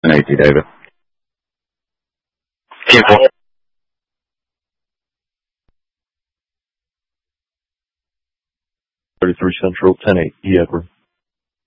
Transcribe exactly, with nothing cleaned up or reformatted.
ten eighty, David. Team four. thirty-three Central, ten eight, E. Edward.